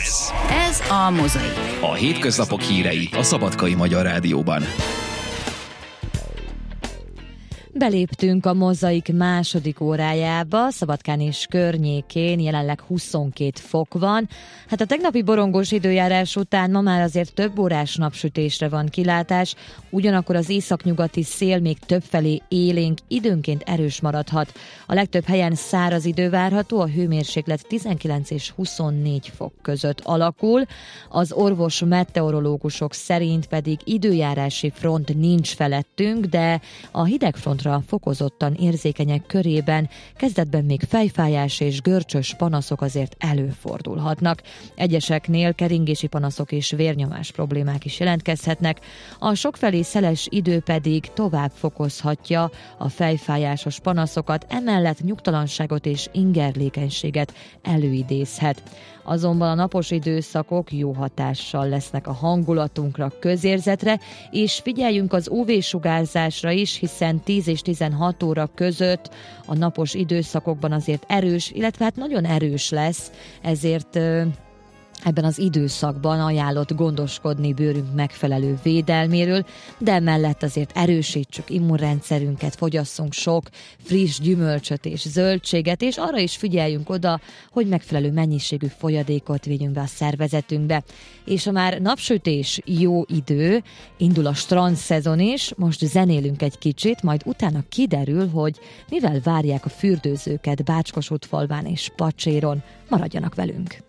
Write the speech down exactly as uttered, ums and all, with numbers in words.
Ez Ez a Mozaik. a hétköznapok hírei a Szabadkai Magyar Rádióban. Beléptünk a Mozaik második órájába, Szabadkán és környékén jelenleg huszonkét fok van. Hát a tegnapi borongós időjárás után ma már azért több órás napsütésre van kilátás, ugyanakkor az északnyugati szél még többfelé élénk, időnként erős maradhat. A legtöbb helyen száraz idő várható, a hőmérséklet tizenkilenc és huszonnégy fok között alakul. Az orvos meteorológusok szerint pedig időjárási front nincs felettünk, de a hidegfrontra fokozottan érzékenyek körében kezdetben még fejfájás és görcsös panaszok azért előfordulhatnak. Egyeseknél keringési panaszok és vérnyomás problémák is jelentkezhetnek. A sokfelé szeles idő pedig tovább fokozhatja a fejfájásos panaszokat, emellett nyugtalanságot és ingerlékenységet előidézhet. Azonban a napos időszakok jó hatással lesznek a hangulatunkra, közérzetre, és figyeljünk az ú vé-sugárzásra is, hiszen tíz és tizenhat óra között a napos időszakokban azért erős, illetve hát nagyon erős lesz, ezért ebben az időszakban ajánlott gondoskodni bőrünk megfelelő védelméről, de emellett azért erősítsük immunrendszerünket, fogyasszunk sok friss gyümölcsöt és zöldséget, és arra is figyeljünk oda, hogy megfelelő mennyiségű folyadékot vigyünk be a szervezetünkbe. És a már napsütés jó idő, indul a strandszezon is, most zenélünk egy kicsit, majd utána kiderül, hogy mivel várják a fürdőzőket Bácskosútfalván és Pacséron. Maradjanak velünk!